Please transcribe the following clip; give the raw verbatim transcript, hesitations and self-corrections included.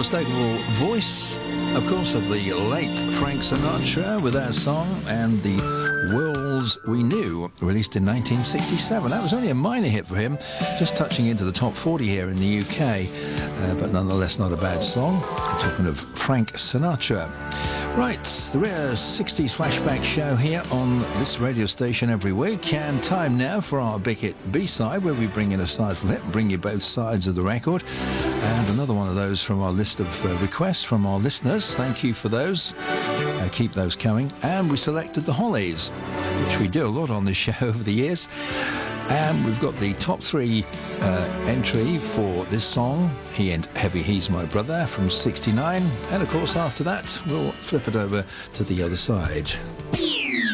unmistakable voice, of course, of the late Frank Sinatra with that song and the Worlds We Knew, released in nineteen sixty-seven. That was only a minor hit for him, just touching into the top forty here in the U K, uh, but nonetheless not a bad song. I'm talking of Frank Sinatra. Right, the Rare sixties Flashback show here on this radio station every week, and time now for our Big Hit B-side, where we bring in a side from hit and bring you both sides of the record. And another one of those from our list of uh, requests from our listeners. Thank you for those. Uh, keep those coming. And we selected the Hollies, which we do a lot on this show over the years. And we've got the top three uh, entry for this song, He Ain't Heavy, He's My Brother, from sixty-nine. And of course, after that, we'll flip it over to the other side.